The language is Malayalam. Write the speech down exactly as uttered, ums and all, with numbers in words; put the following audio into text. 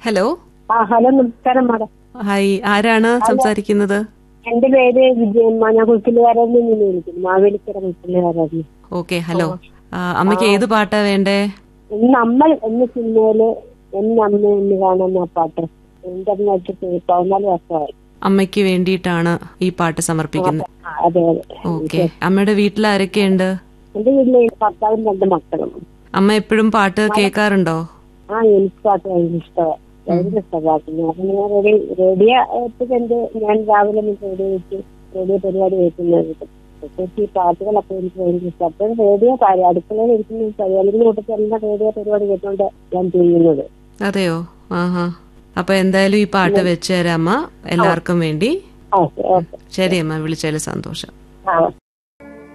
ഹലോ. ആ ഹലോ, നമസ്കാരം മാഡം. ഹായ്, ആരാണ് സംസാരിക്കുന്നത്? എന്റെ പേര് വിജയമ്മ. ഞാൻ കുട്ടിലുകാരിൽ നിന്ന് വിളിക്കുന്നു, മാവേലിക്കര കുട്ടിലുകാരി. Okay, hello. അമ്മയ്ക്ക് ഏത് പാട്ടാ വേണ്ടേ? നമ്മൾ എന്ന സിനിമയില് എന്നെ അമ്മ എന്ന് കാണുന്ന പാട്ട് ഇന്റർനെറ്റ് പതിനാല് വർഷമായി. അമ്മയ്ക്ക് വേണ്ടിയിട്ടാണ് ഈ പാട്ട് സമർപ്പിക്കുന്നത്. അതെ അതെ. ഓക്കെ. അമ്മയുടെ വീട്ടിൽ ആരൊക്കെയുണ്ട്? എന്റെ വീട്ടില് ഭർത്താവും രണ്ട് മക്കളും. അമ്മ എപ്പോഴും പാട്ട് കേൾക്കാറുണ്ടോ? ആ, എനിക്ക് പാട്ട് ഭയങ്കര ഇഷ്ടമാണ്. ഭയങ്കര ഇഷ്ടമാണ്. ഞാൻ റേഡിയോ റേഡിയോ എത്തിക്കൊണ്ട് ഞാൻ രാവിലെ റേഡിയോ വെച്ച് റേഡിയോ പരിപാടി കേൾക്കുന്നത്. പ്രത്യേകിച്ച് ഈ പാട്ടുകളൊക്കെ എനിക്ക് ഭയങ്കര ഇഷ്ടം. അപ്പോൾ റേഡിയോ കാര്യം അടുക്കളയിൽ ഇരിക്കുന്ന പരിപാടികൾ കൂട്ടത്തിൽ എല്ലാം റേഡിയോ പരിപാടി കേട്ടുകൊണ്ട് ഞാൻ ചെയ്യുന്നത്. അതെയോ? ആഹാ. അപ്പൊ എന്തായാലും ഈ പാട്ട് വെച്ച് തരാം അമ്മ, എല്ലാവർക്കും വേണ്ടി. ശരി അമ്മ, വിളിച്ചതിൽ സന്തോഷം.